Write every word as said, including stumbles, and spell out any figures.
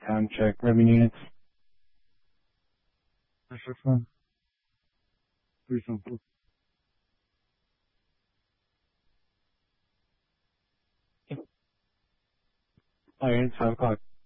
Sound check. Living units. Three six one. Three seven four. All units, five o'clock.